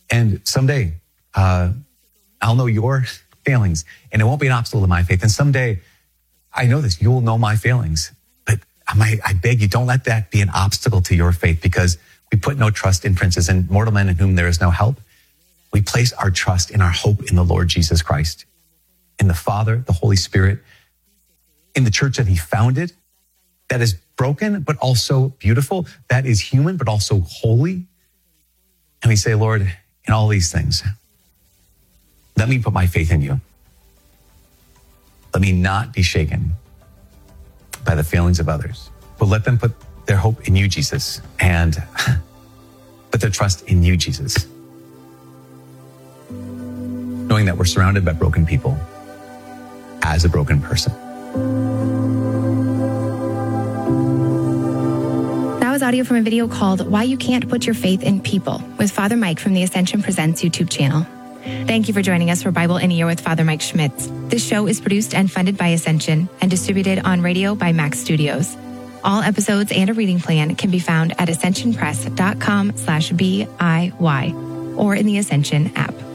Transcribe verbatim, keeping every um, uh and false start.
And someday, uh, I'll know your failings, and it won't be an obstacle to my faith. And someday, I know this, you'll know my failings. But I, I beg you, don't let that be an obstacle to your faith, because we put no trust in princes and mortal men in whom there is no help. We place our trust and our hope in the Lord Jesus Christ, in the Father, the Holy Spirit, in the church that he founded, that is broken, but also beautiful, that is human, but also holy. And we say, Lord, in all these things, let me put my faith in you. Let me not be shaken by the feelings of others, but let them put their hope in you, Jesus, and put their trust in you, Jesus. Knowing that we're surrounded by broken people as a broken person. That was audio from a video called Why You Can't Put Your Faith in People with Father Mike from the Ascension Presents YouTube channel. Thank you for joining us for Bible in a Year with Father Mike Schmitz. This show is produced and funded by Ascension and distributed on radio by Max Studios. All episodes and a reading plan can be found at ascensionpress.com slash B I Y or in the Ascension app.